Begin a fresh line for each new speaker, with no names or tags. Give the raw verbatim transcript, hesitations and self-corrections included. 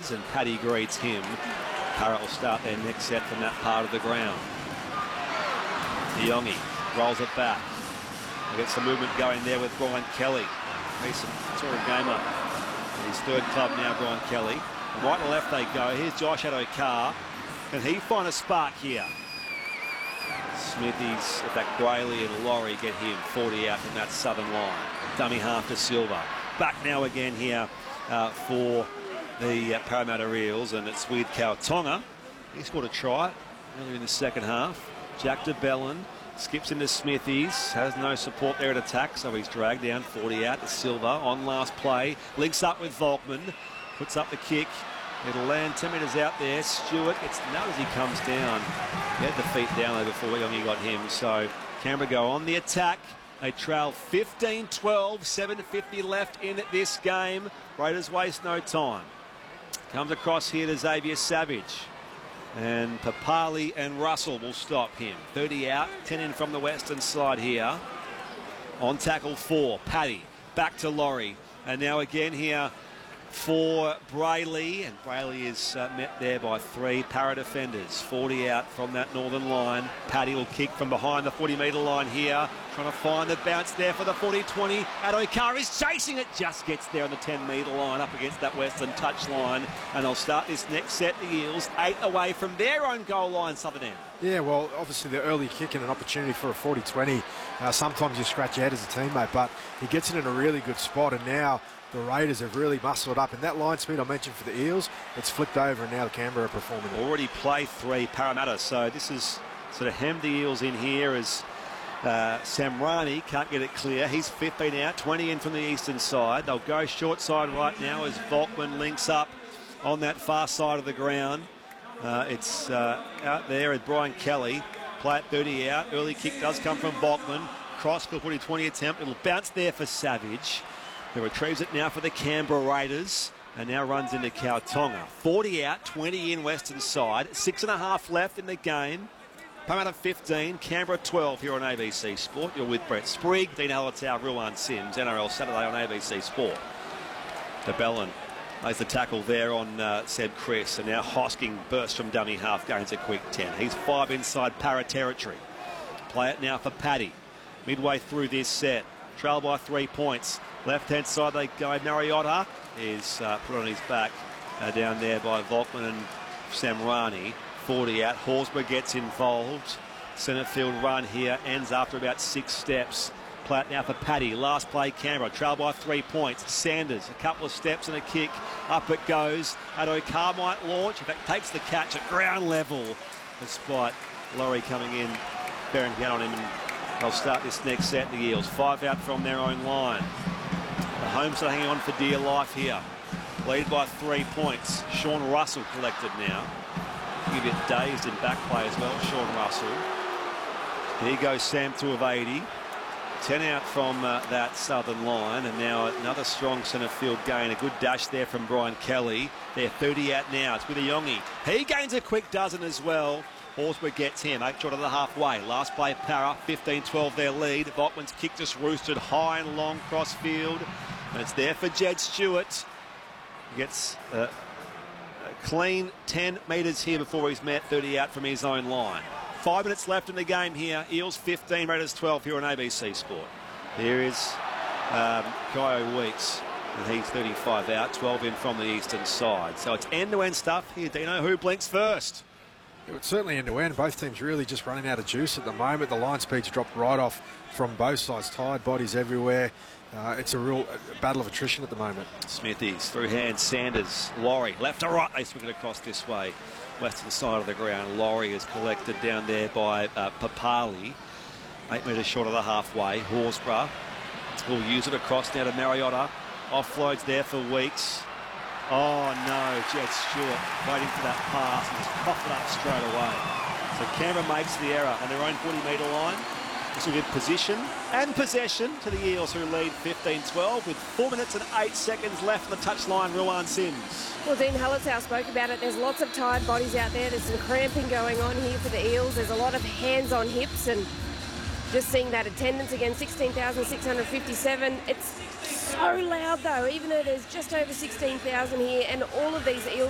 Reds, and Paddy greets him. Parrot will start their next set from that part of the ground. Yongi rolls it back. He gets some movement going there with Brian Kelly. He's some sort of gamer. His third club now, Brian Kelly. And right and left they go. Here's Josh Addo-Carr. Can he find a spark here? Smithies, in fact, Brayley and Laurie get him forty out from that southern line. Dummy half to Silva. Back now again here uh, for the uh, Parramatta Eels, and it's with Kautonga. He scored a try earlier in the second half. Jack de Belin skips into Smithies, has no support there at attack, so he's dragged down forty out to Silva on last play. Links up with Volkman, puts up the kick. It'll land ten metres out there. Stewart gets nut as he comes down. He had the feet down there before Yongi got him, so Canberra go on the attack. They trail fifteen twelve, seven fifty left in this game. Raiders waste no time. Comes across here to Xavier Savage. And Papali and Russell will stop him. thirty out, ten in from the western side here. On tackle four, Paddy. Back to Laurie. And now again here for Brayley. And Brayley is uh, met there by three Para defenders. forty out from that northern line. Paddy will kick from behind the forty metre line here. Trying to find the bounce there for the forty twenty. Addo-Carr is chasing it. Just gets there on the ten metre line up against that western touch line. And they'll start this next set, the Eels, eight away from their own goal line, Southern End.
Yeah, well, obviously the early kick and an opportunity for a forty twenty. Uh, sometimes you scratch your head as a teammate, but he gets it in a really good spot. And now the Raiders have really muscled up. And that line speed I mentioned for the Eels, it's flipped over, and now the Canberra are performing.
Already play three Parramatta. So this is sort of hemmed the Eels in here as Uh, Samrani can't get it clear. He's fifteen out, twenty in from the eastern side. They'll go short side right now as Volkman links up on that far side of the ground. Uh, it's uh, out there with Brian Kelly. Play at thirty out. Early kick does come from Volkman. Cross for forty twenty attempt. It'll bounce there for Savage. He retrieves it now for the Canberra Raiders. And now runs into Kautonga. forty out, twenty in western side. Six and a half left in the game. Parramatta fifteen, Canberra twelve here on A B C Sport. You're with Brett Sprigg, Dean Hallertau, Ruan Sims, N R L Saturday on A B C Sport. De Belin lays the tackle there on uh, Seb Chris, and now Hosking bursts from dummy half, gains a quick ten. He's five inside Para territory. Play it now for Paddy. Midway through this set, trail by three points. Left-hand side they go. Mariota is uh, put on his back uh, down there by Volkman and Samrani. forty out. Horsburgh gets involved. Centre field run here ends after about six steps. Play it now for Paddy. Last play Canberra. Trail by three points. Sanders, a couple of steps and a kick. Up it goes. Addo-Carr might launch. In fact, takes the catch at ground level. Despite Laurie coming in, bearing down on him. And they'll start this next set, the Eels. Five out from their own line. The Homes are hanging on for dear life here. Lead by three points. Sean Russell collected now. A bit dazed in back play as well, Sean Russell. Here goes Sam two of eighty. ten out from uh, that southern line, and now another strong centre field gain. A good dash there from Brian Kelly. They're thirty out now. It's with a Yongi. He gains a quick dozen as well. Horsburgh gets him, eight short of the halfway. Last play Para, fifteen twelve their lead. Volkman's kick just roosted high and long cross field. And it's there for Jed Stewart. He gets uh, a clean ten metres here before he's met thirty out from his own line. Five minutes left in the game here. Eels fifteen, Raiders twelve here on A B C Sport. There is um, Kyo Weeks, and he's thirty-five out, twelve in from the eastern side. So it's end-to-end stuff here. Dino, who blinks first?
It's certainly end-to-end. Both teams really just running out of juice at the moment. The line speed's dropped right off from both sides. Tired bodies everywhere. Uh, it's a real uh, battle of attrition at the moment.
Smithies through hand. Sanders, Laurie, left to right. They swing it across this way. Western side of the ground. Laurie is collected down there by uh, Papali. Eight metres short of the halfway. Horsburgh will use it across now to Mariota. Offloads there for Weeks. Oh no, Jed Stewart waiting for that pass and just coughed it up straight away. So Canberra makes the error on their own forty metre line. This will give position and possession to the Eels, who lead fifteen twelve with four minutes and eight seconds left on the touchline. Ruan Sims.
Well, Dean Hallertau spoke about it. There's lots of tired bodies out there. There's some cramping going on here for the Eels. There's a lot of hands on hips, and just seeing that attendance again, sixteen thousand six hundred fifty-seven. It's so loud though, even though there's just over sixteen thousand here, and all of these Eels